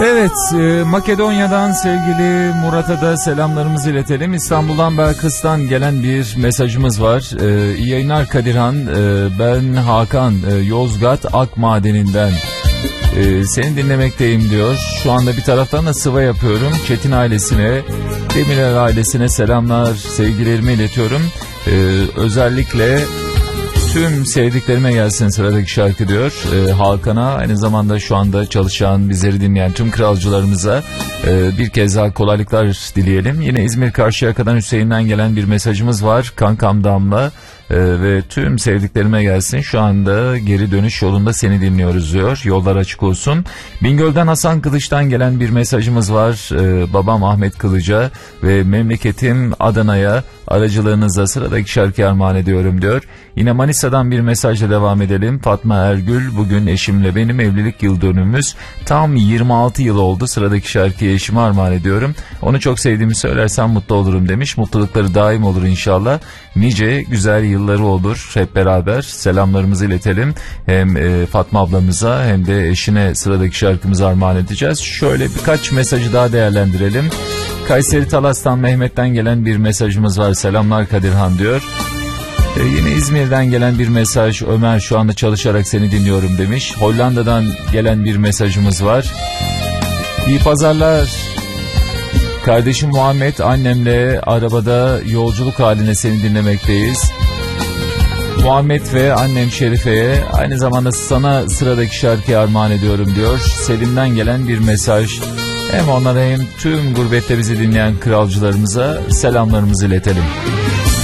Evet, Makedonya'dan sevgili Murat'a da selamlarımızı iletelim. İstanbul'dan Belkıs'tan gelen bir mesajımız var. İyi yayınlar Kadirhan, ben Hakan, Yozgat Ak Madeni'nden seni dinlemekteyim diyor. Şu anda bir taraftan da sıva yapıyorum. Çetin ailesine, Demirel ailesine selamlar, sevgilerimi iletiyorum. Özellikle tüm sevdiklerime gelsin sıradaki şarkı diyor. Hakan'a, aynı zamanda şu anda çalışan, bizleri dinleyen tüm kralcılarımıza bir kez daha kolaylıklar dileyelim. Yine İzmir Karşıyaka'dan Hüseyin'den gelen bir mesajımız var. Kankam Damla ve tüm sevdiklerime gelsin. Şu anda geri dönüş yolunda seni dinliyoruz diyor. Yollar açık olsun. Bingöl'den Hasan Kılıç'tan gelen bir mesajımız var. Babam Ahmet Kılıç'a ve memleketim Adana'ya aracılığınızla sıradaki şarkıyı armağan ediyorum diyor. Yine Manisa'dan bir mesajla devam edelim. Fatma Ergül, bugün eşimle benim evlilik yıl dönümümüz. Tam 26 yıl oldu. Sıradaki şarkıyı eşime armağan ediyorum. Onu çok sevdiğimi söylersem mutlu olurum demiş. Mutlulukları daim olur inşallah. Nice güzel yılları olur hep beraber. Selamlarımızı iletelim. Hem Fatma ablamıza hem de eşine sıradaki şarkımızı armağan edeceğiz. Şöyle birkaç mesajı daha değerlendirelim. Kayseri Talas'tan Mehmet'ten gelen bir mesajımız var. Selamlar Kadirhan diyor. Yine İzmir'den gelen bir mesaj. Ömer, şu anda çalışarak seni dinliyorum demiş. Hollanda'dan gelen bir mesajımız var. İyi pazarlar. Kardeşim Muhammed, annemle arabada yolculuk haline seni dinlemekteyiz. Muhammed ve annem Şerife'ye, aynı zamanda sana sıradaki şarkıyı armağan ediyorum diyor. Selim'den gelen bir mesaj. Hem onlara hem tüm gurbette bizi dinleyen kralcılarımıza selamlarımızı iletelim.